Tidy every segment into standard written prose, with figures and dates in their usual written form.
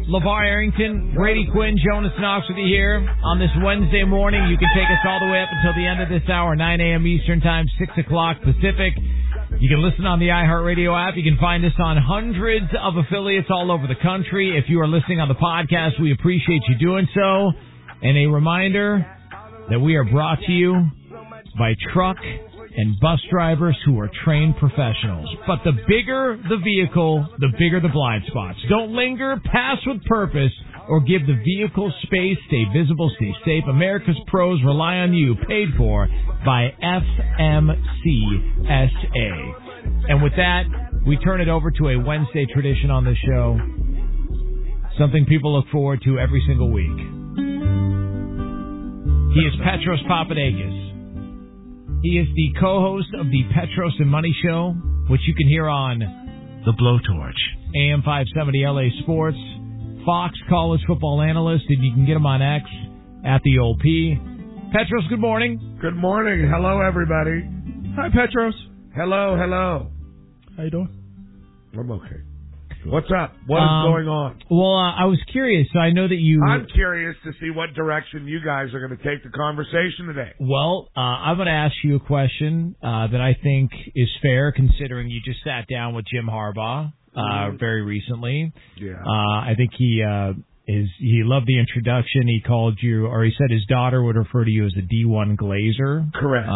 LeVar Arrington, Brady Quinn, Jonas Knox with you here on this Wednesday morning. You can take us all the way up until the end of this hour, 9 a.m. Eastern Time, 6 o'clock Pacific. You can listen on the iHeartRadio app. You can find us on hundreds of affiliates all over the country. If you are listening on the podcast, we appreciate you doing so. And a reminder that we are brought to you by truck and bus drivers who are trained professionals. But the bigger the vehicle, the bigger the blind spots. Don't linger, pass with purpose, or give the vehicle space. Stay visible, stay safe. America's pros rely on you. Paid for by FMCSA. And with that, we turn it over to a Wednesday tradition on the show. Something people look forward to every single week. He is Petros Papadakis. He is the co-host of the Petros and Money Show, which you can hear on The Blowtorch, AM 570 LA Sports, Fox college football analyst, and you can get him on X at the old P. Petros, good morning. Good morning. Hello, everybody. Hi, Petros. Hello. How you doing? I'm okay. What's up? What is going on? Well, I was curious. I know that you... I'm curious to see what direction you guys are going to take the conversation today. Well, I'm going to ask you a question that I think is fair, considering you just sat down with Jim Harbaugh very recently. Yeah. I think he loved the introduction. He called you, or he said his daughter would refer to you as a D1 Glazer. Correct.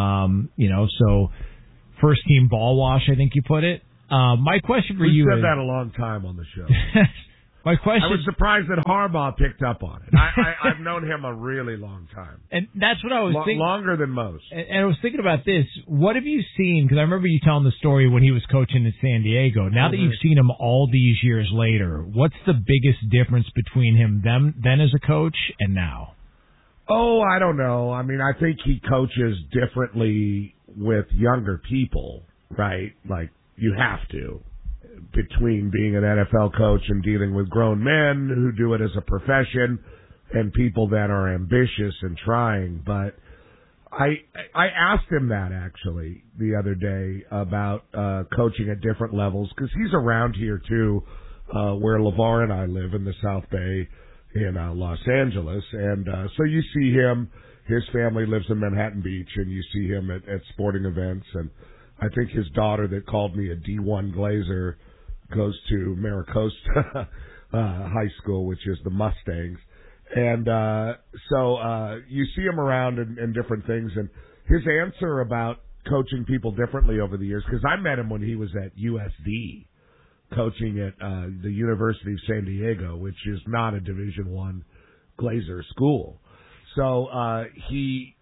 So first team ball wash, I think you put it. My question for you is... We said that a long time on the show. My question... I was surprised that Harbaugh picked up on it. I've known him a really long time. And that's what I was thinking. Longer than most. And I was thinking about this. What have you seen? Because I remember you telling the story when he was coaching in San Diego. Now that you've seen him all these years later, what's the biggest difference between him then as a coach and now? Oh, I don't know. I mean, I think he coaches differently with younger people, right? Like, you have to, between being an NFL coach and dealing with grown men who do it as a profession and people that are ambitious and trying. But I asked him that actually the other day about coaching at different levels, because he's around here too, where LeVar and I live in the South Bay in Los Angeles. And so you see him, his family lives in Manhattan Beach, and you see him at sporting events. And I think his daughter that called me a D1 Glazer goes to Maricosta High School, which is the Mustangs. And so you see him around in different things. And his answer about coaching people differently over the years, because I met him when he was at USD, coaching at the University of San Diego, which is not a Division I Glazer school. So he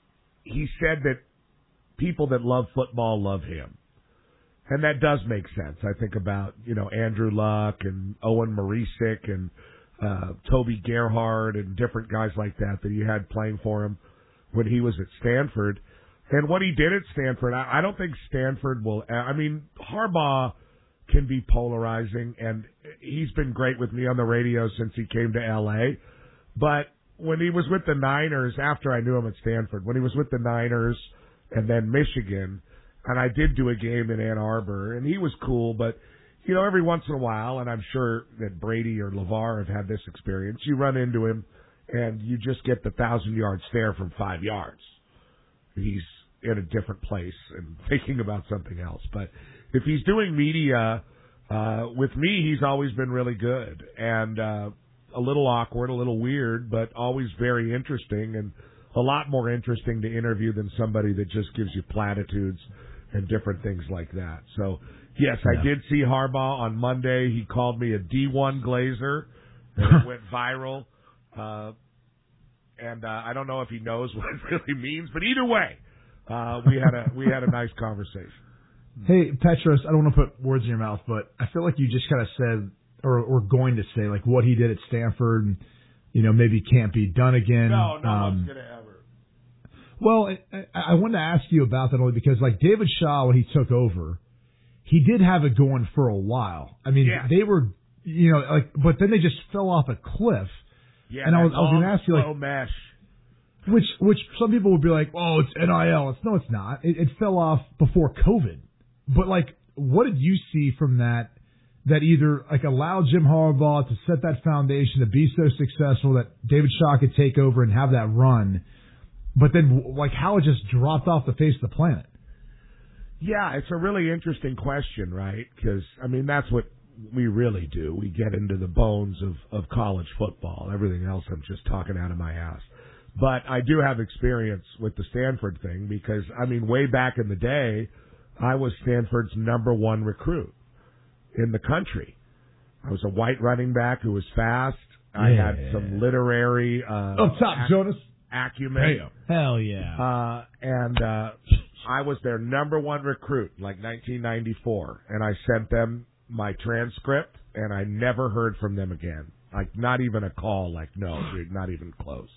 said that people that love football love him. And that does make sense. I think about, Andrew Luck and Owen Marisic and Toby Gerhart and different guys like that he had playing for him when he was at Stanford. And what he did at Stanford, I don't think Stanford will... I mean, Harbaugh can be polarizing, and he's been great with me on the radio since he came to L.A. But when he was with the Niners, after I knew him at Stanford, when he was with the Niners and then Michigan, and I did do a game in Ann Arbor, and he was cool, but, every once in a while, and I'm sure that Brady or LeVar have had this experience, you run into him, and you just get the 1,000-yard stare from 5 yards. He's in a different place and thinking about something else. But if he's doing media, with me, he's always been really good, and a little awkward, a little weird, but always very interesting, and a lot more interesting to interview than somebody that just gives you platitudes and different things like that. So, yes, I did see Harbaugh on Monday. He called me a D1 Glazer, and it went viral. And I don't know if he knows what it really means, but either way, we had a nice conversation. Hey, Petros, I don't want to put words in your mouth, but I feel like you just kind of said, or going to say, like what he did at Stanford, and maybe can't be done again. No one's going to ever. Well, I wanted to ask you about that only because, like, David Shaw, when he took over, he did have it going for a while. I mean, they were, but then they just fell off a cliff. Yeah, and I was going to ask you, like, mesh. Which some people would be like, oh, it's NIL. No, it's not. It fell off before COVID. But, like, what did you see from that that either like allowed Jim Harbaugh to set that foundation to be so successful that David Shaw could take over and have that run, but then like how it just dropped off the face of the planet? Yeah, it's a really interesting question, right? Because, I mean, that's what we really do. We get into the bones of college football. Everything else I'm just talking out of my ass. But I do have experience with the Stanford thing because, I mean, way back in the day, I was Stanford's #1 recruit in the country. I was a white running back who was fast. I had some literary up top, Jonas. Acumen. Hell yeah. And I was their #1 recruit, like 1994, and I sent them my transcript, and I never heard from them again. Like, not even a call, like, no, dude, not even close.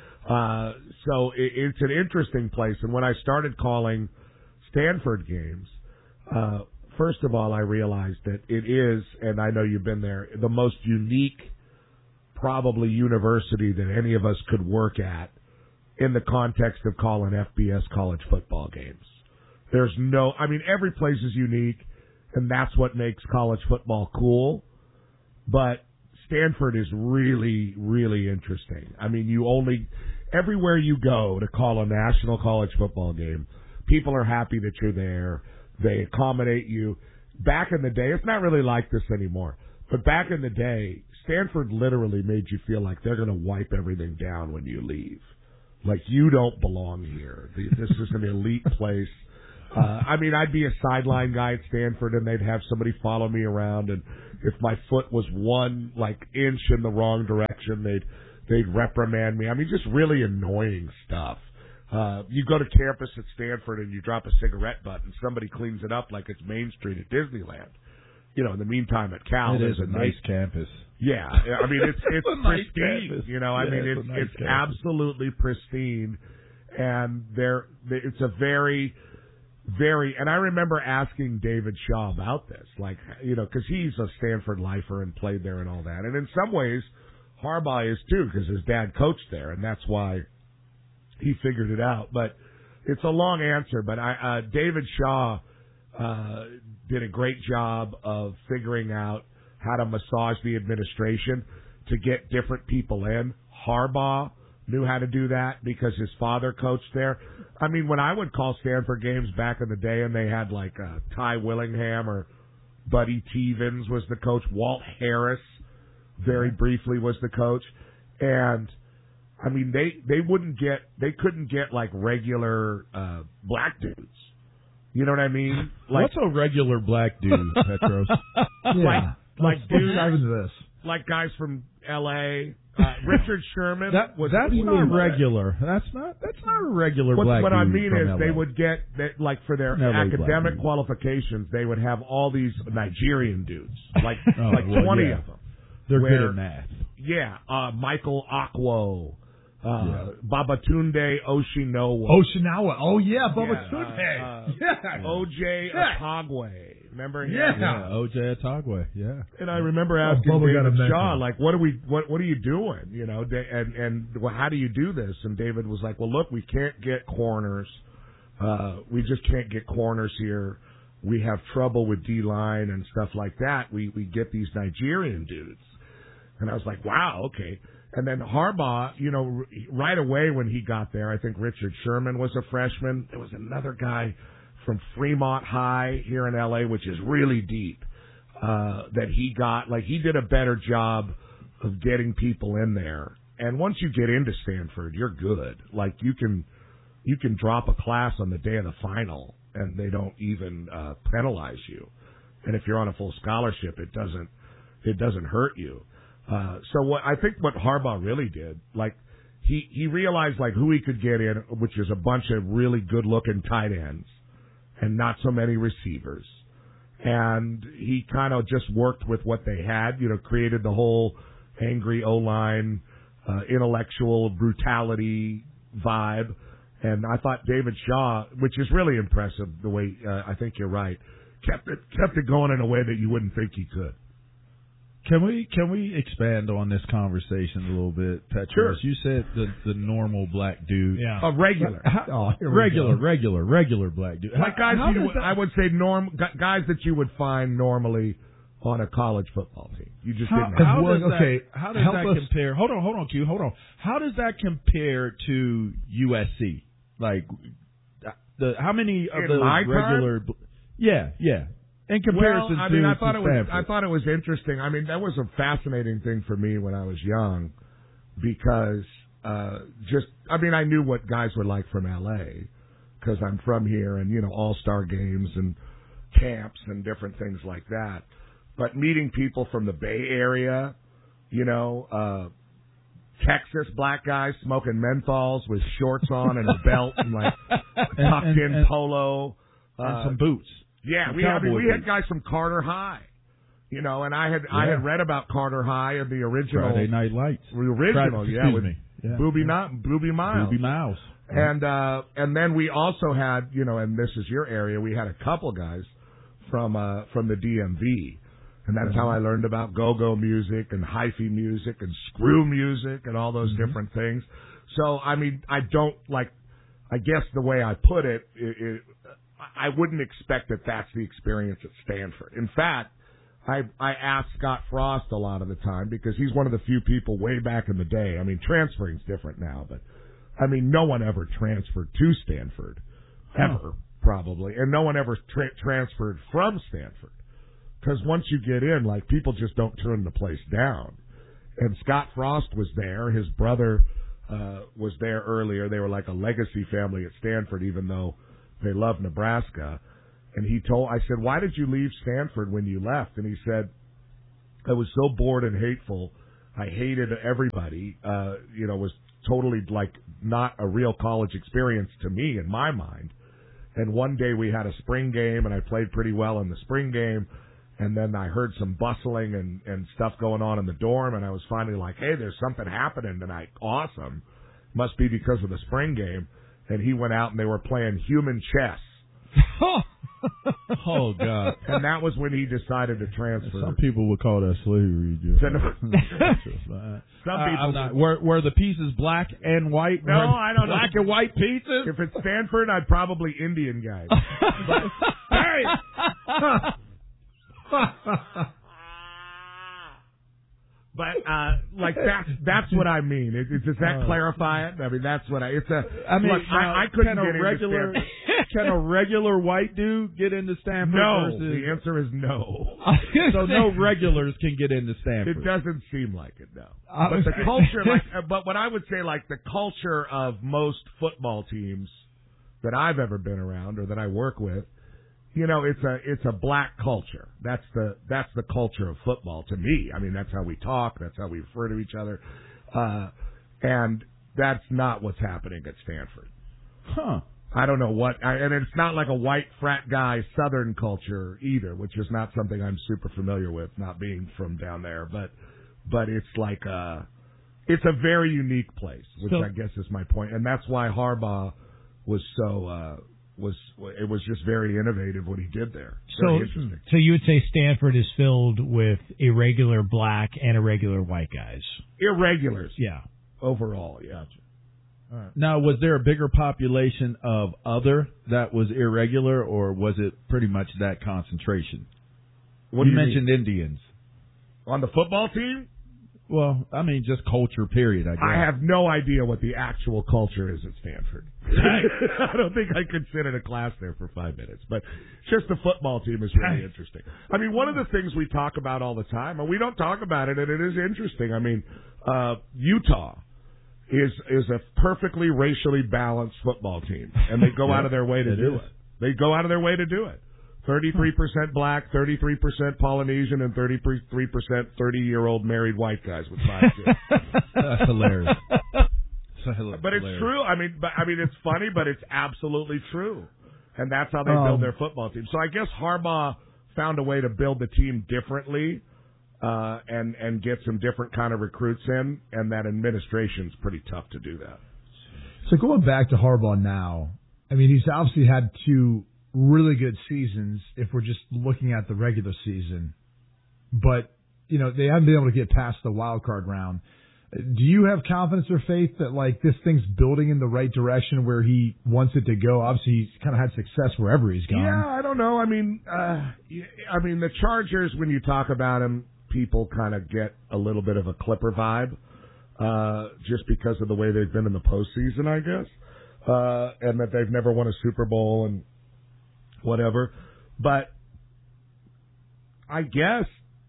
So it's an interesting place, and when I started calling Stanford games, first of all, I realized that it is, and I know you've been there, the most unique, probably, university that any of us could work at in the context of calling FBS college football games. There's no, I mean, every place is unique, and that's what makes college football cool. But Stanford is really, really interesting. I mean, everywhere you go to call a national college football game, people are happy that you're there. They accommodate you. Back in the day, it's not really like this anymore, but back in the day, Stanford literally made you feel like they're going to wipe everything down when you leave. Like, you don't belong here. This is an elite place. I mean, I'd be a sideline guy at Stanford, and they'd have somebody follow me around, and if my foot was one, like, inch in the wrong direction, they'd reprimand me. I mean, just really annoying stuff. You go to campus at Stanford, and you drop a cigarette butt, and somebody cleans it up like it's Main Street at Disneyland. You know, in the meantime, at Cal, it is a nice campus. Yeah, I mean, it's a pristine. Nice campus. You know, I mean, it's absolutely pristine, and it's a very, very. And I remember asking David Shaw about this, like, you know, because he's a Stanford lifer and played there and all that, and in some ways, Harbaugh is too, because his dad coached there, and that's why he figured it out. But it's a long answer. But David Shaw did a great job of figuring out how to massage the administration to get different people in. Harbaugh knew how to do that because his father coached there. I mean, when I would call Stanford games back in the day and they had like Ty Willingham or Buddy Tevens was the coach, Walt Harris very briefly was the coach, and I mean they couldn't get like regular black dudes. You know what I mean? Like, what's a regular black dude, Petros? Yeah. Like dudes, dive into this. Like guys from L.A. Richard Sherman. That's not regular. That's not a regular black dude. What I mean is LA. they would get that, like, for their academic qualifications, they would have all these Nigerian dudes, like 20 of them. They're good at math. Yeah, Michael Akwo. Babatunde Oshinowa. Oh, yeah, Babatunde. O.J. Atogwe. Remember him? Yeah, O.J. Atogwe, yeah. And I remember asking David Shaw, like, what are you doing? You know, and how do you do this? And David was like, well, look, we can't get corners. We just can't get corners here. We have trouble with D-line and stuff like that. We get these Nigerian dudes. And I was like, wow, okay. And then Harbaugh, you know, right away when he got there, I think Richard Sherman was a freshman. There was another guy from Fremont High here in L.A., which is really deep, that he got. Like, he did a better job of getting people in there. And once you get into Stanford, you're good. Like, you can drop a class on the day of the final, and they don't even penalize you. And if you're on a full scholarship, it doesn't hurt you. So I think what Harbaugh really did, like, he realized, like, who he could get in, which is a bunch of really good-looking tight ends and not so many receivers. And he kind of just worked with what they had, you know, created the whole angry O-line, intellectual brutality vibe. And I thought David Shaw, which is really impressive, the way, I think you're right, kept it going in a way that you wouldn't think he could. Can we expand on this conversation a little bit, Petros? Sure. You said the normal black dude. Yeah. Regular. Regular black dude. Like guys, I would say guys that you would find normally on a college football team. You just how, didn't. how does okay, that, how does that us. compare? Hold on, Q. Hold on. How does that compare to USC? Like, how many of In those my regular? Yeah. In comparison I to, mean, to I Stanford. thought it was interesting. I mean, that was a fascinating thing for me when I was young, because I knew what guys were like from LA, because I'm from here, and all-star games and camps and different things like that. But meeting people from the Bay Area, Texas black guys smoking menthols with shorts on and a belt and like tucked in polo and some boots. Yeah, we had guys from Carter High, and I had read about Carter High and the original Friday Night Lights. The original, Booby Miles. Booby Miles. And then we also had, and this is your area, we had a couple guys from the DMV. And that's how I learned about go-go music and hyphy music and screw music and all those different things. So, I mean, I guess the way I put it, I wouldn't expect that that's the experience at Stanford. In fact, I ask Scott Frost a lot of the time, because he's one of the few people way back in the day. I mean, transferring's different now, but I mean, no one ever transferred to Stanford, ever, probably. And no one ever transferred from Stanford. Because once you get in, like, people just don't turn the place down. And Scott Frost was there. His brother was there earlier. They were like a legacy family at Stanford, even though they love Nebraska. And I said, why did you leave Stanford when you left? And he said, I was so bored and hateful. I hated everybody. Was totally like not a real college experience to me in my mind. And one day we had a spring game, and I played pretty well in the spring game. And then I heard some bustling and stuff going on in the dorm, and I was finally like, hey, there's something happening tonight. Awesome. Must be because of the spring game. And he went out, and they were playing human chess. Oh, God. And that was when he decided to transfer. Some people would call that slavery. Some people. Were the pieces black and white? No, I don't know. Black and white pieces? If it's Stanford, I'd probably Indian guys. But, hey! But that's what I mean. Does that clarify it? I mean, that's what I couldn't get into Stanford. Can a regular white dude get into Stanford? No, the answer is no. So no regulars can get into Stanford. It doesn't seem like it, no. But the culture, but what I would say, like the culture of most football teams that I've ever been around or that I work with, it's a black culture. That's the culture of football to me. I mean, that's how we talk. That's how we refer to each other. And that's not what's happening at Stanford. Huh. I don't know and it's not like a white frat guy Southern culture either, which is not something I'm super familiar with, not being from down there. But it's like it's a very unique place, which I guess is my point. And that's why Harbaugh was so, it was just very innovative what he did there. Very interesting. So you would say Stanford is filled with irregular black and irregular white guys? Irregulars. Yeah. Overall, yeah. All right. Now, was there a bigger population of other that was irregular, or was it pretty much that concentration? You mentioned Indians. On the football team? Well, I mean, just culture, period, I guess. I have no idea what the actual culture is at Stanford. I don't think I could sit in a class there for 5 minutes. But just the football team is really interesting. I mean, one of the things we talk about all the time, and we don't talk about it, and it is interesting. I mean, Utah is a perfectly racially balanced football team, and they go out of their way to do it. They go out of their way to do it. 33% black, 33% Polynesian, and 33% 30-year-old married white guys with 5 kids. That's hilarious. But it's true. I mean, it's funny, but it's absolutely true. And that's how they build their football team. So I guess Harbaugh found a way to build the team differently, and get some different kind of recruits in, and that administration's pretty tough to do that. So going back to Harbaugh now, I mean, he's obviously had 2 really good seasons if we're just looking at the regular season. But, they haven't been able to get past the wild card round. Do you have confidence or faith that like this thing's building in the right direction where he wants it to go? Obviously, he's kind of had success wherever he's gone. Yeah, I don't know. I mean, the Chargers, when you talk about them, people kind of get a little bit of a Clipper vibe, just because of the way they've been in the postseason, I guess, and that they've never won a Super Bowl and whatever. But I guess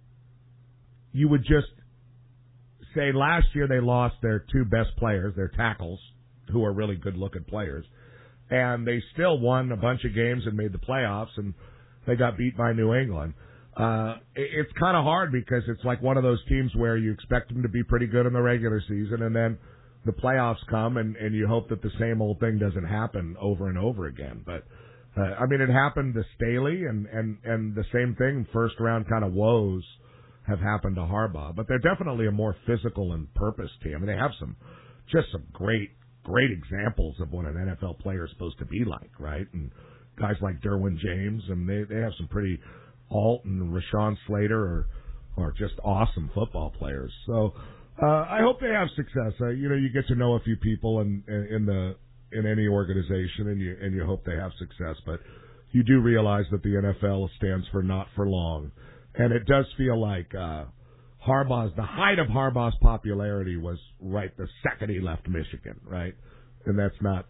you would just say last year they lost their two best players, their tackles, who are really good-looking players, and they still won a bunch of games and made the playoffs, and they got beat by New England. It's kind of hard because it's like one of those teams where you expect them to be pretty good in the regular season, and then the playoffs come, and you hope that the same old thing doesn't happen over and over again. But I mean, it happened to Staley, and the same thing, first-round kind of woes have happened to Harbaugh. But they're definitely a more physical and purpose team. I mean, they have some great examples of what an NFL player is supposed to be like, right? And guys like Derwin James, and they have some pretty Alt and Rashawn Slater are just awesome football players. So I hope they have success. You get to know a few people in any organization, and you hope they have success. But you do realize that the NFL stands for not for long, and it does feel like the height of Harbaugh's popularity was right the second he left Michigan, right? And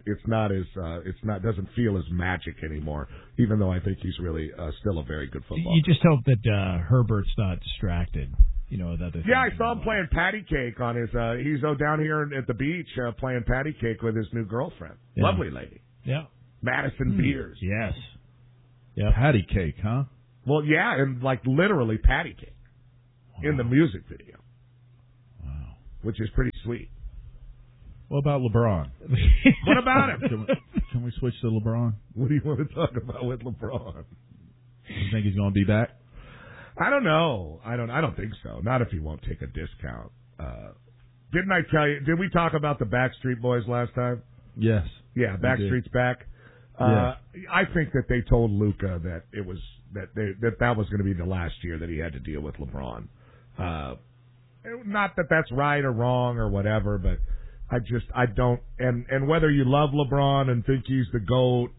doesn't feel as magic anymore, even though I think he's really still a very good football player. You just hope that Herbert's not distracted. I saw him playing patty cake on his. He's down here at the beach playing patty cake with his new girlfriend. Yeah. Lovely lady. Yeah. Madison Beers. Yes. Yeah. Patty cake, huh? Well, yeah, and like literally patty cake in the music video. Wow. Which is pretty sweet. What about LeBron? What about him? Can we switch to LeBron? What do you want to talk about with LeBron? You think he's going to be back? I don't know. I don't think so. Not if he won't take a discount. Didn't I tell you? Did we talk about the Backstreet Boys last time? Yes. Yeah, Backstreet's back. Yeah. I think that they told Luka that it was that was going to be the last year that he had to deal with LeBron. Not that that's right or wrong or whatever, but I don't. And whether you love LeBron and think he's the GOAT,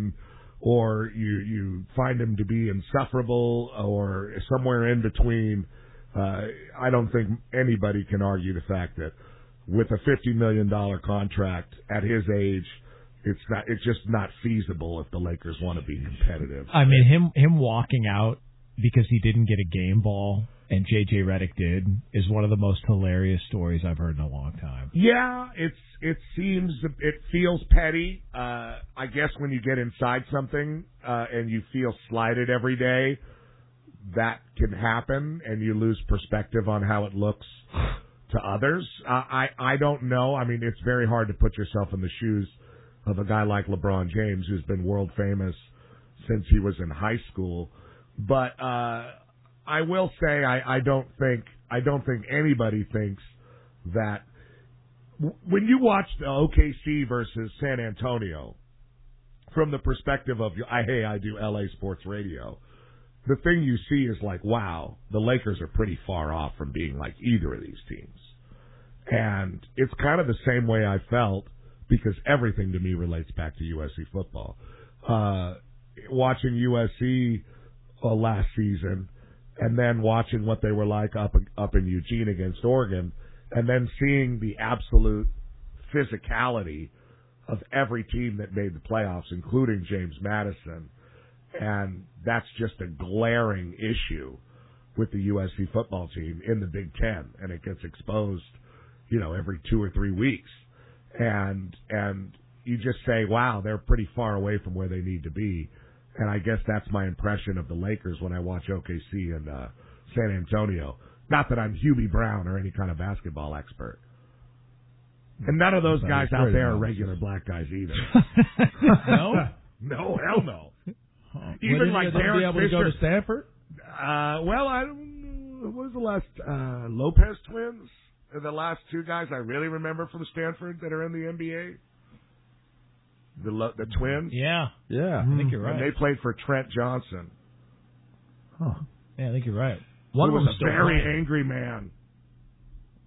or you find him to be insufferable, or somewhere in between, I don't think anybody can argue the fact that with a $50 million contract at his age, it's just not feasible if the Lakers want to be competitive. I mean, him walking out because he didn't get a game ball and J.J. Redick did is one of the most hilarious stories I've heard in a long time. Yeah, it feels petty. I guess when you get inside something and you feel slighted every day, that can happen, and you lose perspective on how it looks to others. I don't know. I mean, it's very hard to put yourself in the shoes of a guy like LeBron James, who's been world famous since he was in high school. But I will say I don't think anybody thinks that when you watch the OKC versus San Antonio from the perspective of I do LA Sports Radio, the thing you see is like, wow, the Lakers are pretty far off from being like either of these teams. And it's kind of the same way I felt, because everything to me relates back to USC football. Watching USC last season, and then watching what they were like up in Eugene against Oregon, and then seeing the absolute physicality of every team that made the playoffs, including James Madison. And that's just a glaring issue with the USC football team in the Big Ten, and it gets exposed, every 2 or 3 weeks. And you just say, wow, they're pretty far away from where they need to be. And I guess that's my impression of the Lakers when I watch OKC and San Antonio. Not that I'm Hubie Brown or any kind of basketball expert. And none of those guys out there are regular black guys either. No? No, hell no. Even like Derek Fisher. To go to Stanford? Well, I don't know. What was the last? Lopez twins? Are the last two guys I really remember from Stanford that are in the NBA. The twins? Yeah. I think you're right. And they played for Trent Johnson. Huh. Yeah, I think you're right. One was a very angry man.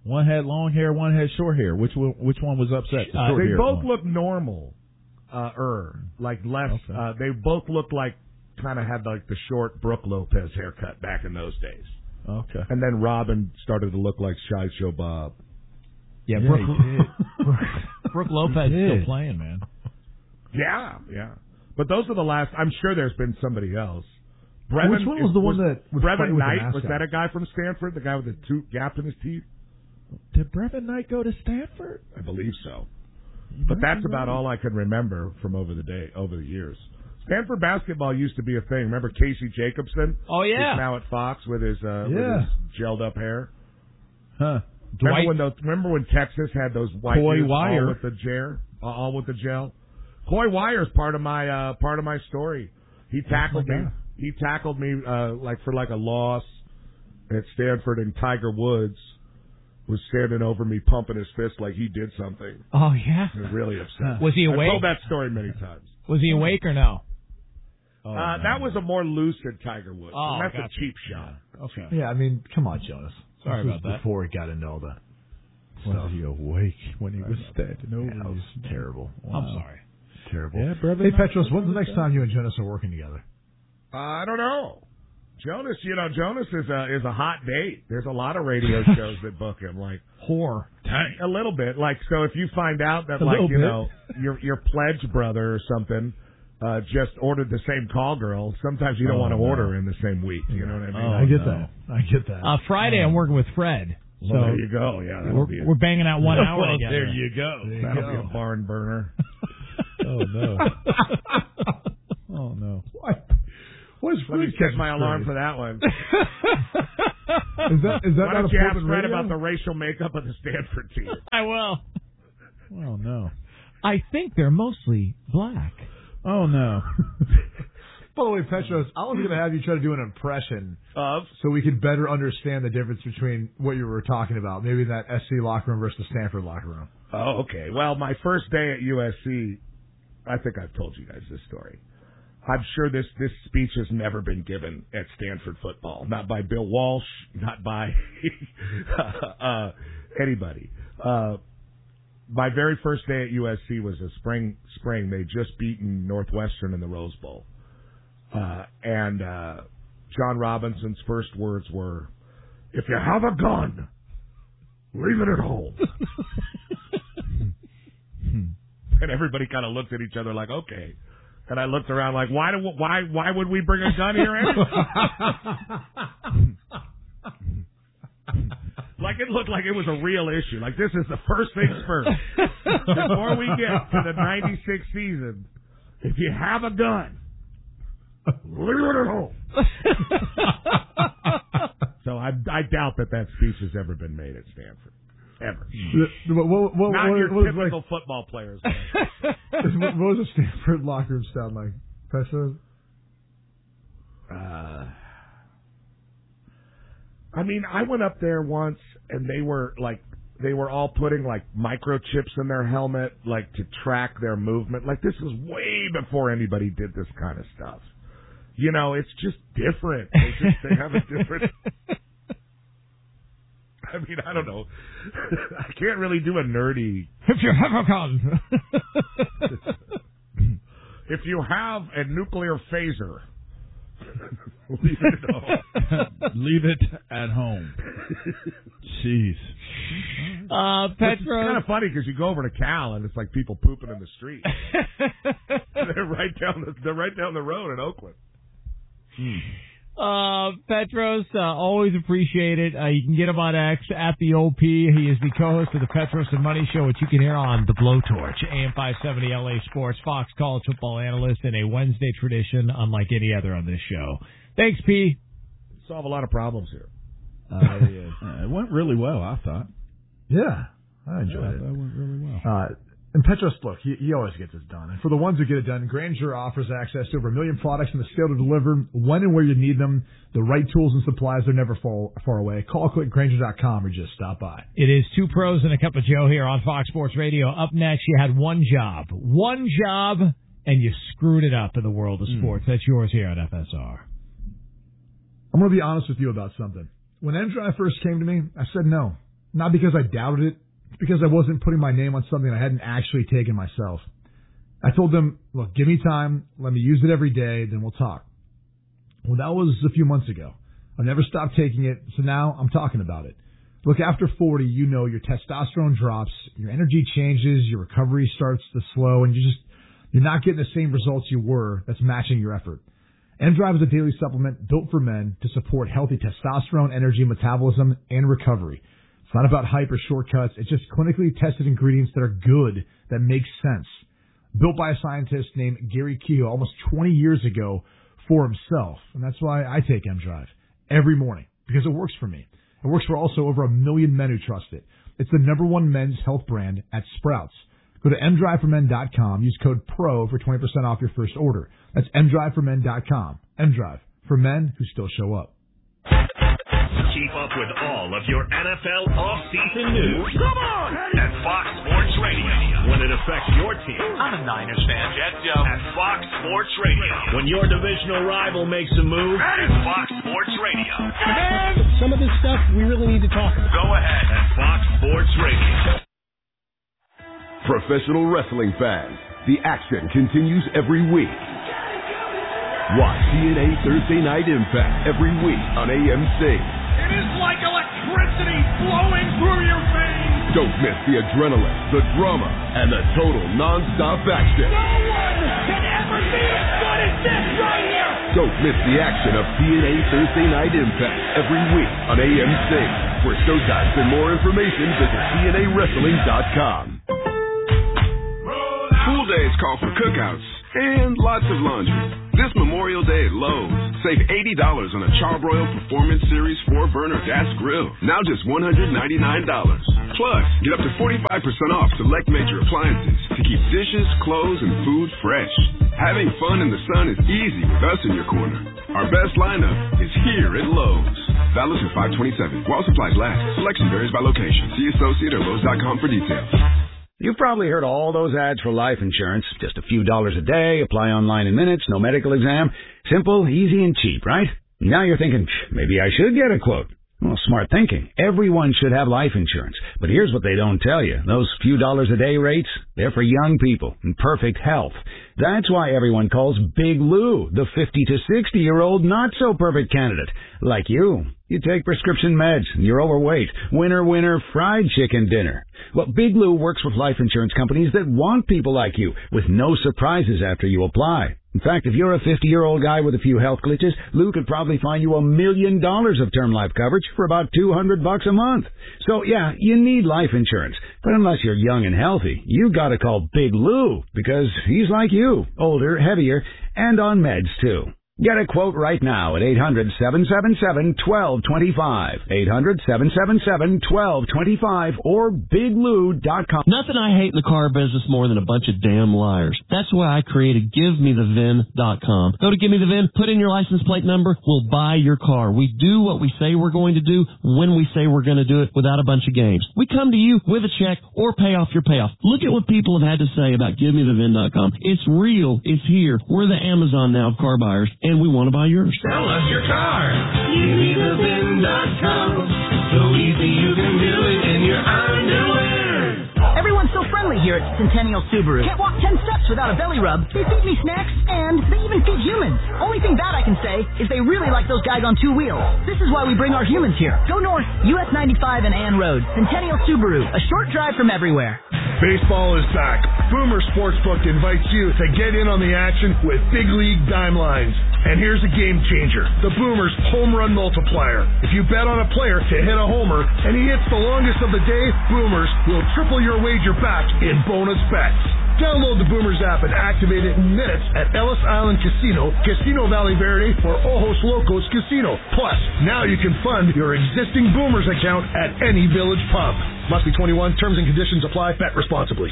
One had long hair, one had short hair. Which one was upset? They both look normal. Like less. Okay. They both looked like kind of had like the short Brooke Lopez haircut back in those days. Okay. And then Robin started to look like Sideshow Bob. Yeah, he did. Brooke Lopez is still playing, man. Yeah. But those are the last. I'm sure there's been somebody else. Brevin, which one was the one that was Brevin Knight? Was that a guy from Stanford? The guy with the tooth gap in his teeth? Did Brevin Knight go to Stanford? I believe so. But that's about all I can remember from over the years. Stanford basketball used to be a thing. Remember Casey Jacobson? Oh yeah. He's now at Fox with his gelled up hair. Huh. Remember when Texas had those white dudes all with the gel? Coy Wire's part of my story. He tackled me. He tackled me for a loss at Stanford, and Tiger Woods was standing over me, pumping his fist like he did something. Oh yeah. I was really upset. Was he awake? I told that story many times. Was he awake or no? That was a more lucid Tiger Woods. Oh, and that's a cheap shot. Okay. Yeah, I mean, come on, Jonas. Sorry about that. Before he got into all that. Was he awake when he was standing over? That was terrible. Wow. I'm sorry. Terrible. Yeah, brother. Hey, Petros, when's the next time you and Jonas are working together? I don't know. Jonas is a hot date. There's a lot of radio shows that book him, like whore. A little bit, like so. If you find out that your pledge brother or something just ordered the same call girl, sometimes you don't want to order in the same week. You know what I mean? I get that. Friday I'm working with Fred. So there you go. Yeah, we're banging out 1 hour together. There you go. That'll be a barn burner. Oh no. Oh no. Let me set my alarm for that one. Is that Why don't you ask Fred about the racial makeup of the Stanford team? I will. Oh no. I think they're mostly black. Oh no. By the way, Petros, I was going to have you try to do an impression of, so we could better understand the difference between what you were talking about. Maybe that SC locker room versus the Stanford locker room. Oh, okay. Well, my first day at USC, I think I've told you guys this story. I'm sure this speech has never been given at Stanford football. Not by Bill Walsh, not by anybody. My very first day at USC was a spring. They'd just beaten Northwestern in the Rose Bowl. And John Robinson's first words were, "If you have a gun, leave it at home." And everybody kind of looked at each other like, okay. And I looked around like, why would we bring a gun here anyway? Like it looked like it was a real issue. Like this is the first things first. Before we get to the 96 season, if you have a gun, leave it at home. So I doubt that speech has ever been made at Stanford. Ever. Not your typical football players. What was a Stanford locker room sound like? Petros? I mean, I went up there once, and they were all putting like microchips in their helmet, like to track their movement. Like this was way before anybody did this kind of stuff. You know, it's just different. They have a different. I mean, I don't know. I can't really do a nerdy. If you have a gun. If you have a nuclear phaser, leave it at home. Leave it at home. Jeez. Petros. It's kind of funny because you go over to Cal and it's like people pooping in the street. They're right down the road in Oakland. Petros, always appreciate it. You can get him on X at the OP. He is the co-host of the Petros and Money Show, which you can hear on the Blowtorch, AM 570 LA Sports, Fox College football analyst, and a Wednesday tradition unlike any other on this show. Thanks, P. Solve a lot of problems here. It went really well, I thought. Yeah, I enjoyed it. That went really well. And Petros, look, he always gets it done. And for the ones who get it done, Grainger offers access to over 1 million products in the scale to deliver when and where you need them. The right tools and supplies are never far away. Call, click Grainger.com or just stop by. It is Two Pros and a Cup of Joe here on Fox Sports Radio. Up next, you had one job, and you screwed it up in the world of sports. That's yours here on FSR. I'm going to be honest with you about something. When M-Drive first came to me, I said no. not because I doubted it. It's because I wasn't putting my name on something I hadn't actually taken myself. I told them, look, give me time. Let me use it every day. Then we'll talk. Well, that was a few months ago. I never stopped taking it. So now I'm talking about it. Look, after 40, you know your testosterone drops, your energy changes, your recovery starts to slow, and you're not getting the same results you were that's matching your effort. M-Drive is a daily supplement built for men to support healthy testosterone, energy, metabolism, and recovery. It's not about hype or shortcuts. It's just clinically tested ingredients that are good, that make sense. Built by a scientist named Gary Kehoe almost 20 years ago for himself. And that's why I take M-Drive every morning, because it works for me. It works for also over 1 million men who trust it. It's the #1 men's health brand at Sprouts. Go to mdriveformen.com. Use code PRO for 20% off your first order. That's mdriveformen.com. M-Drive, for men who still show up. Keep up with all of your NFL off-season news. Come on! At Fox Sports Radio. When it affects your team. I'm a Niners fan, Jet Joe. At Fox Sports Radio. When your divisional rival makes a move. At Fox Sports Radio. And some of this stuff we really need to talk about. Go ahead at Fox Sports Radio. Professional wrestling fans, the action continues every week. Watch TNA Thursday Night Impact every week on AMC. It is like electricity flowing through your veins. Don't miss the adrenaline, the drama, and the total non-stop action. No one can ever be as good as this right here. Don't miss the action of TNA Thursday Night Impact every week on AMC. For showtimes and more information, visit TNAWrestling.com. Pool days call for cookouts and lots of laundry. This Memorial Day at Lowe's, save $80 on a Charbroil Performance Series 4-burner gas grill. Now just $199. Plus, get up to 45% off select major appliances to keep dishes, clothes, and food fresh. Having fun in the sun is easy with us in your corner. Our best lineup is here at Lowe's. Valid through 5/27. While supplies last. Selection varies by location. See associate or Lowe's.com for details. You've probably heard all those ads for life insurance. Just a few dollars a day, apply online in minutes, no medical exam. Simple, easy, and cheap, right? Now you're thinking, maybe I should get a quote. Well, smart thinking. Everyone should have life insurance. But here's what they don't tell you. Those few dollars a day rates, they're for young people in perfect health. That's why everyone calls Big Lou the 50 to 60-year-old not-so-perfect candidate. Like you. You take prescription meds, and you're overweight. Winner, fried chicken dinner. Well, Big Lou works with life insurance companies that want people like you, with no surprises after you apply. In fact, if you're a 50-year-old guy with a few health glitches, Lou could probably find you $1 million of term life coverage for about $200 a month. So, yeah, you need life insurance. But unless you're young and healthy, you gotta call Big Lou, because he's like you, older, heavier, and on meds, too. Get a quote right now at 800-777-1225. 800-777-1225 or biglou.com. Nothing I hate in the car business more than a bunch of damn liars. That's why I created GiveMeTheVIN.com. Go to Give Me the VIN, put in your license plate number, we'll buy your car. We do what we say we're going to do when we say we're going to do it without a bunch of games. We come to you with a check or pay off your payoff. Look at what people have had to say about GiveMeTheVIN.com. It's real. It's here. We're the Amazon now of car buyers. And we want to buy yours. Sell us your car. GiveMeTheVIN.com. So easy you can do it in your underwear. Everyone's so friendly here at Centennial Subaru. Can't walk 10 steps without a belly rub. They feed me snacks, and they even feed humans. Only thing bad I can say is they really like those guys on 2 wheels. This is why we bring our humans here. Go north, US 95 and Ann Road. Centennial Subaru, a short drive from everywhere. Baseball is back. Boomer Sportsbook invites you to get in on the action with Big League Dime Lines. And here's a game changer, the Boomers Home Run Multiplier. If you bet on a player to hit a homer and he hits the longest of the day, Boomers will triple your wager back in bonus bets. Download the Boomers app and activate it in minutes at Ellis Island Casino, Casino Valley Verde, or Ojos Locos Casino. Plus, now you can fund your existing Boomers account at any Village pub. Must be 21. Terms and conditions apply. Bet responsibly.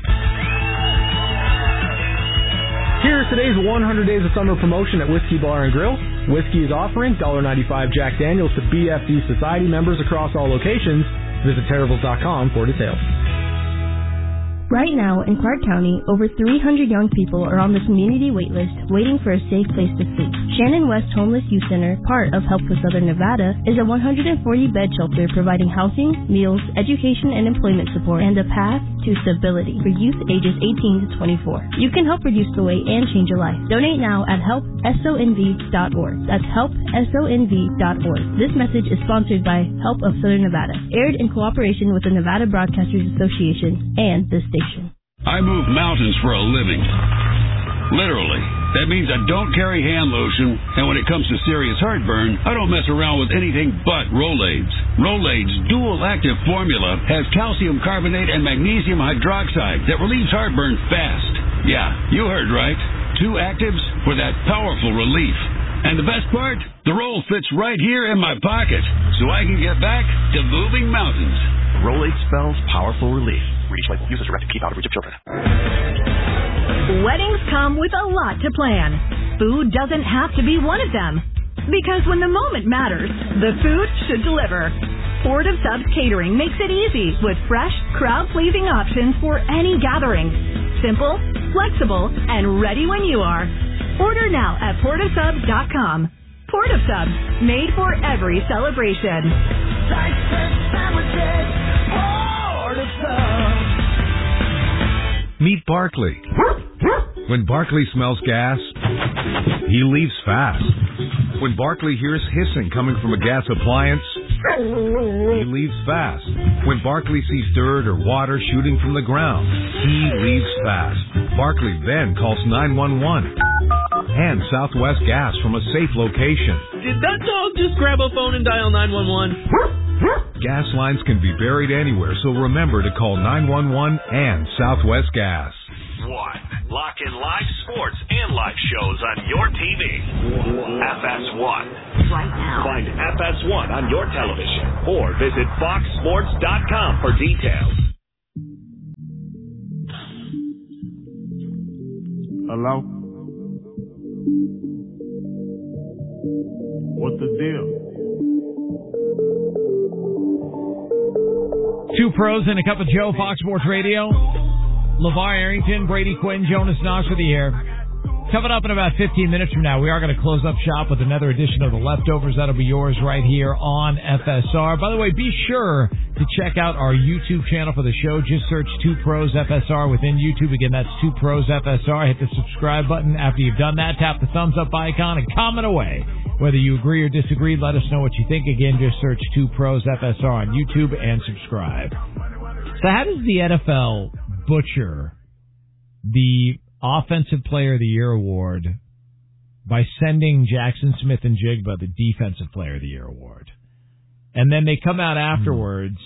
Here's today's 100 Days of Summer promotion at Whiskey Bar and Grill. Whiskey is offering $1.95 Jack Daniels to BFD Society members across all locations. Visit Terribles.com for details. Right now, in Clark County, over 300 young people are on the community waitlist waiting for a safe place to sleep. Shannon West Homeless Youth Center, part of Help for Southern Nevada, is a 140-bed shelter providing housing, meals, education and employment support, and a path to stability for youth ages 18 to 24. You can help reduce the wait and change a life. Donate now at helpsonv.org. That's helpsonv.org. This message is sponsored by Help of Southern Nevada, aired in cooperation with the Nevada Broadcasters Association and this station. I move mountains for a living. Literally. That means I don't carry hand lotion, and when it comes to serious heartburn, I don't mess around with anything but Rolaids. Rolaids' dual-active formula has calcium carbonate and magnesium hydroxide that relieves heartburn fast. Yeah, you heard right. 2 actives for that powerful relief. And the best part? The roll fits right here in my pocket, so I can get back to moving mountains. Rolaids spells powerful relief. Read each label. Use as directed. Keep out of reach of children. Weddings come with a lot to plan. Food doesn't have to be one of them. Because when the moment matters, the food should deliver. Port of Subs Catering makes it easy with fresh, crowd-pleasing options for any gathering. Simple, flexible, and ready when you are. Order now at portofsubs.com. Port of Subs, made for every celebration. Port of Subs. Meet Barkley. When Barkley smells gas, he leaves fast. When Barkley hears hissing coming from a gas appliance, he leaves fast. When Barkley sees dirt or water shooting from the ground, he leaves fast. Barkley then calls 911 and Southwest Gas from a safe location. Did that dog just grab a phone and dial 911? Gas lines can be buried anywhere, so remember to call 911 and Southwest Gas. Lock in live sports and live shows on your TV. FS1. Right now. Find FS1 on your television or visit foxsports.com for details. Hello? What's the deal? 2 pros and a cup of Joe, Fox Sports Radio. LeVar Arrington, Brady Quinn, Jonas Knox with you here. Coming up in about 15 minutes from now, we are going to close up shop with another edition of The Leftovers. That'll be yours right here on FSR. By the way, be sure to check out our YouTube channel for the show. Just search 2 Pros FSR within YouTube. Again, that's 2 Pros FSR. Hit the subscribe button. After you've done that, tap the thumbs up icon and comment away. Whether you agree or disagree, let us know what you think. Again, just search 2 Pros FSR on YouTube and subscribe. So how does the NFL butcher the Offensive Player of the Year award by sending Jackson Smith-Njigba the Defensive Player of the Year award? And then they come out afterwards,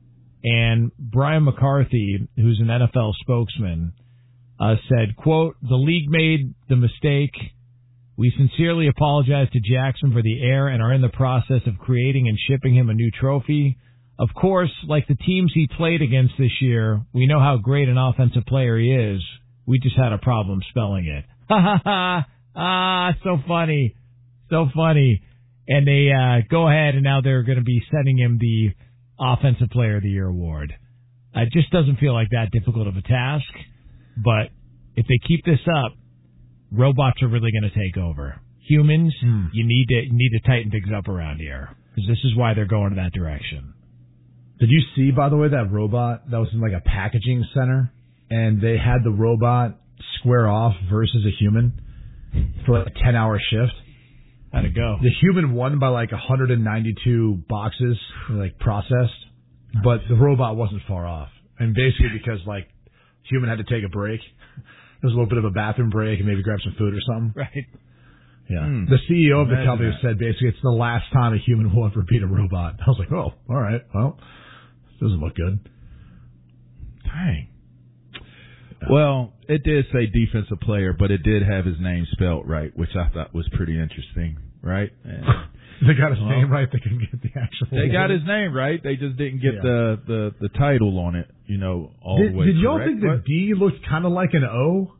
and Brian McCarthy, who's an NFL spokesman, said, quote, "The league made the mistake. We sincerely apologize to Jackson for the error and are in the process of creating and shipping him a new trophy. Of course, like the teams he played against this year, we know how great an offensive player he is. We just had a problem spelling it." Ha ha ha. So funny. So funny. And they go ahead, and now they're going to be sending him the Offensive Player of the Year award. It just doesn't feel like that difficult of a task. But if they keep this up, robots are really going to take over. Humans, you need to tighten things up around here, because this is why they're going in that direction. Did you see, by the way, that robot that was in like a packaging center, and they had the robot square off versus a human for like a 10-hour shift? How'd it go? The human won by like 192 boxes, like processed, but the robot wasn't far off. And basically because like human had to take a break. There was a little bit of a bathroom break and maybe grab some food or something. Right. Yeah. The CEO of the company said basically it's the last time a human will ever beat a robot. I was like, oh, all right. Well, doesn't look good. Dang. Well, it did say defensive player, but it did have his name spelled right, which I thought was pretty interesting, right? And, they got his name right. They can get the actual. They got his name right. They just didn't get the title on it, all the way. Did y'all correct. think the D looked kind of like an O?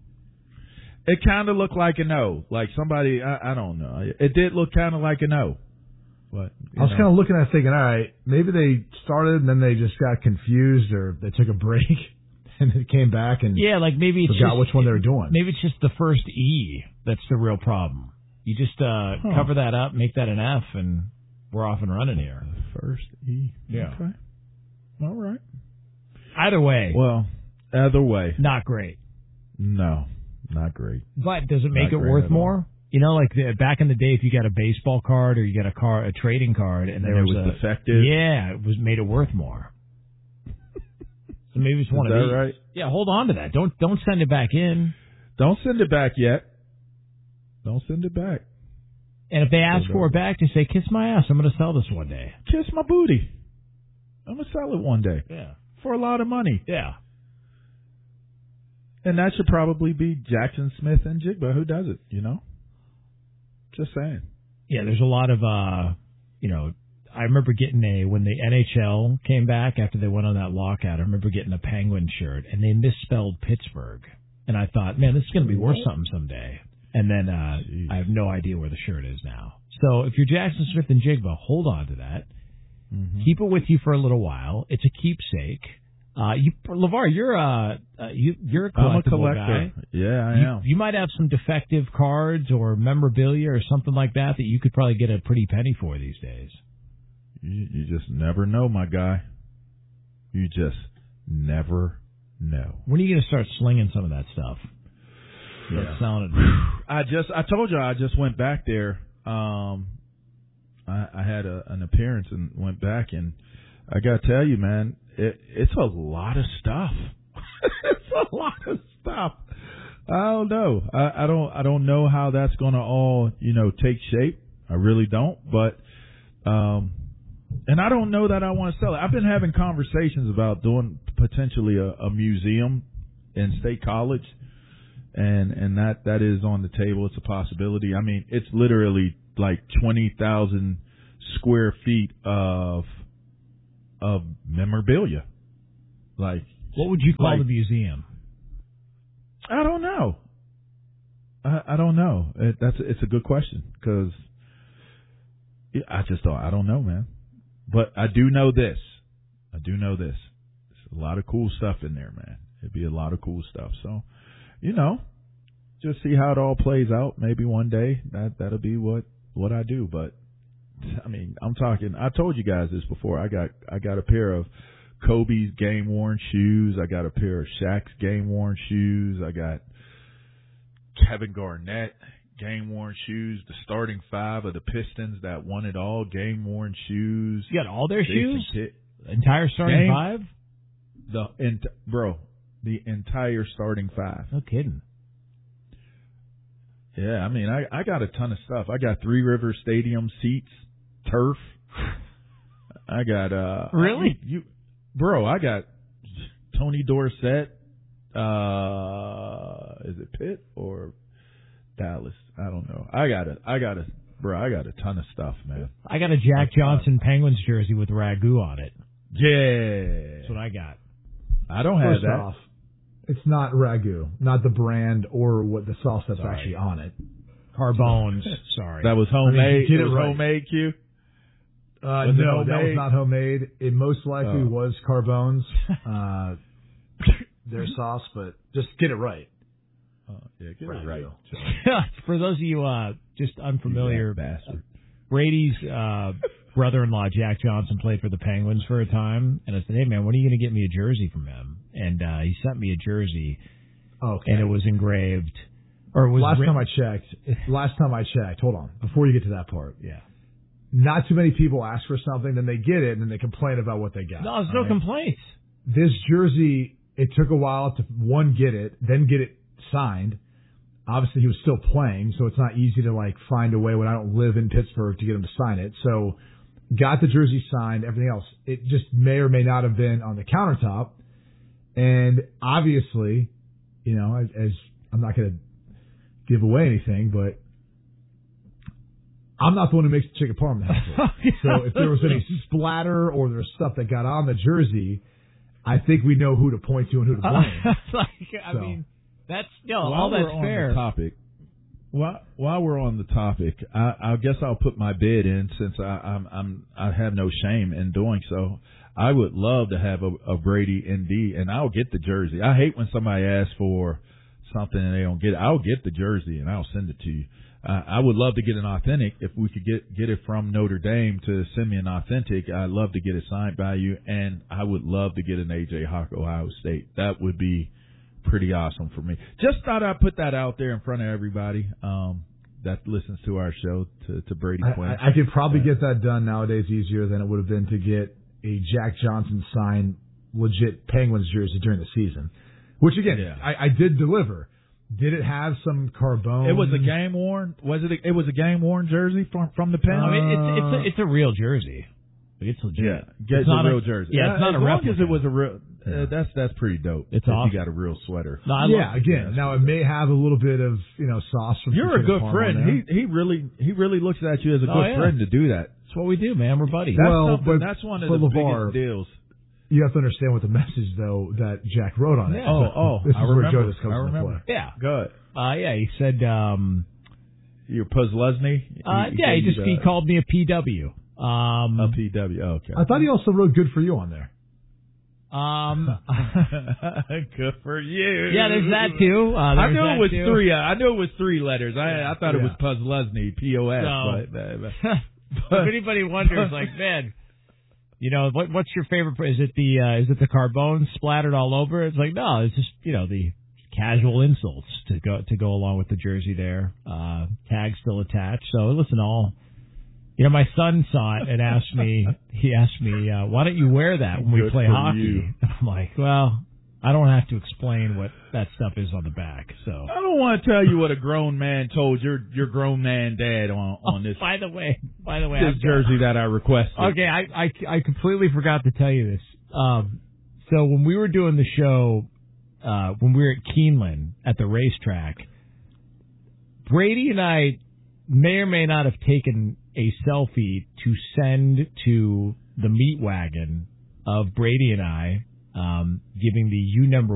It kind of looked like an O, like somebody. I don't know. It did look kind of like an O. But I was kind of looking at it thinking, all right, maybe they started and then they just got confused or they took a break. and it came back and like maybe it's forgot which one they were doing. Maybe it's just the first E that's the real problem. You just cover that up, make that an F, and we're off and running here. First E. Yeah. Okay. All right. Either way. Well, either way. Not great. No, not great. But does it make it worth more? You know, like back in the day, if you got a baseball card or you got a trading card, and there was defective. Yeah, it made it worth more. So maybe it's one of these. Right? Yeah, hold on to that. Don't send it back in. Don't send it back yet. Don't send it back. And if they ask for it back, just say, "Kiss my ass. I'm going to sell this one day. Kiss my booty. I'm going to sell it one day." Yeah, for a lot of money. Yeah. And that should probably be Jackson Smith and Jigba who does it. You know. Just saying. Yeah, there's a lot of, I remember getting when the NHL came back after they went on that lockout, I remember getting a Penguin shirt, and they misspelled Pittsburgh. And I thought, man, this is going to be worth something someday. And then I have no idea where the shirt is now. So if you're Jackson Smith and Jigba, hold on to that. Mm-hmm. Keep it with you for a little while. It's a keepsake. LeVar, you're a collectible I'm a collector. guy. Yeah, I am. You might have some defective cards or memorabilia or something like that you could probably get a pretty penny for these days. You just never know, my guy. You just never know. When are you going to start slinging some of that stuff? Yeah. Selling it. I told you I just went back there. I had an appearance and went back, and I got to tell you, man, it's a lot of stuff. It's a lot of stuff. I don't know. I don't know how that's going to all, take shape. I really don't. But, and I don't know that I want to sell it. I've been having conversations about doing potentially a museum in State College. And that is on the table. It's a possibility. I mean, it's literally like 20,000 square feet of memorabilia. Like, what would you call the museum? I don't know. I don't know. It's a good question because I don't know, man. But I do know this. There's a lot of cool stuff in there, man. It'd be a lot of cool stuff. So, just see how it all plays out. Maybe one day that'll be what I do. But I mean, I told you guys this before. I got a pair of Kobe's game worn shoes. I got a pair of Shaq's game worn shoes. I got Kevin Garnett game worn shoes. The starting five of the Pistons that won it all, game worn shoes. You got all their shoes? Entire starting five? The entire starting five. No kidding. Yeah, I mean, I got a ton of stuff. I got Three Rivers Stadium seats, turf. I got really? I got Tony Dorsett. Is it Pitt or Dallas? I don't know. I got a ton of stuff, man. I got a Jack Johnson Penguins jersey with ragu on it. Yeah, that's what I got. I don't have First that. off, it's not ragu, not the brand or what the sauce that's actually on it. Carbones. Sorry. That was homemade. It was right. Homemade, Q? No, that was not homemade. It most likely was Carbones, their sauce, but just get it right. Yeah, get it right. For those of you just unfamiliar, bastard. Brady's brother-in-law, Jack Johnson, played for the Penguins for a time, and I said, hey, man, when are you going to get me a jersey from him? And he sent me a jersey, and it was engraved. Or it was last time I checked, hold on, before you get to that part. Yeah. Not too many people ask for something, then they get it, and then they complain about what they got. No, there's no complaints. This jersey, it took a while to, one, get it, then get it signed. Obviously, he was still playing, so it's not easy to, find a way when I don't live in Pittsburgh to get him to sign it. So, got the jersey signed, everything else. It just may or may not have been on the countertop. And obviously, as I'm not going to give away anything, but I'm not the one who makes the chicken parm in the house. So if there was any splatter or there's stuff that got on the jersey, I think we know who to point to and who to blame. I mean, that's all that's fair. On the topic, While we're on the topic, I guess I'll put my bid in since I have no shame in doing so. I would love to have a Brady ND, and I'll get the jersey. I hate when somebody asks for something and they don't get it. I'll get the jersey and I'll send it to you. I would love to get an authentic. If we could get it from Notre Dame to send me an authentic, I'd love to get it signed by you, and I would love to get an AJ Hawk Ohio State. That would be pretty awesome for me. Just thought I'd put that out there in front of everybody that listens to our show, to Brady Quinn. I could probably get that done nowadays easier than it would have been to get a Jack Johnson signed legit Penguins jersey during the season, which again, I did deliver. Did it have some Carbone? It was a game worn. It was a game worn jersey from the Pen. I mean, it's a real jersey. It's legit. Yeah, it's not a real jersey. Yeah, it's not as a long replica. as it was a real. That's pretty dope. It's awesome. You got a real sweater. No, now it may have a little bit of sauce from. You're a good friend. He really looks at you as a good friend to do that. That's what we do, man. We're buddies. That's one of the biggest deals. You have to understand what the message though that Jack wrote on it. Yeah. This is I where remember. Jonas comes into play. Yeah. Good. He said. You're Puzzlesny? He called me a PW. A PW. Oh, okay. I thought he also wrote "good for you" on there. Good for you. Yeah, there's that too. I knew it was three. I knew it was three letters. I thought it was Puzzlesny, POS. If anybody wonders, man, what's your favorite? Is it the Carbone splattered all over? It's like, no, it's just the casual insults to go along with the jersey there. Tag still attached. So listen, my son saw it and asked me, why don't you wear that when we play hockey? And I'm like, well, I don't have to explain what that stuff is on the back. So I don't want to tell you what a grown man told your grown man dad on this. By the way, this jersey that I requested. Okay, I completely forgot to tell you this. So when we were doing the show, when we were at Keeneland at the racetrack, Brady and I may or may not have taken a selfie to send to the meat wagon of Brady and I, giving the U number